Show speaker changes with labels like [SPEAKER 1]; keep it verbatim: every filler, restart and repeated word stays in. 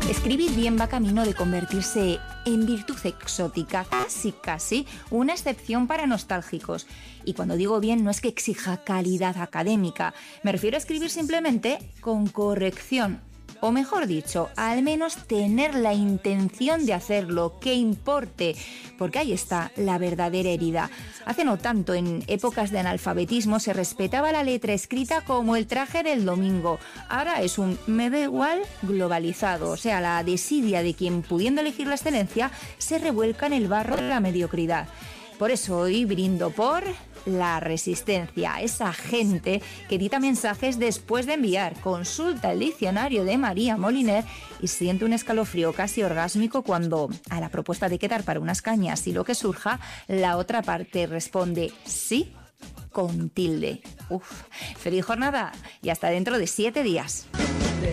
[SPEAKER 1] Escribir bien va camino de convertirse en virtud exótica, casi casi una excepción para nostálgicos. Y cuando digo bien no es que exija calidad académica, me refiero a escribir simplemente con corrección. O mejor dicho, al menos tener la intención de hacerlo, que importe, porque ahí está la verdadera herida. Hace no tanto, en épocas de analfabetismo, se respetaba la letra escrita como el traje del domingo. Ahora es un me da igual globalizado, o sea, la desidia de quien, pudiendo elegir la excelencia, se revuelca en el barro de la mediocridad. Por eso hoy brindo por la resistencia, esa gente que edita mensajes después de enviar, consulta el diccionario de María Moliner y siente un escalofrío casi orgásmico cuando, a la propuesta de quedar para unas cañas y lo que surja, la otra parte responde sí con tilde. Uf, feliz jornada y hasta dentro de siete días.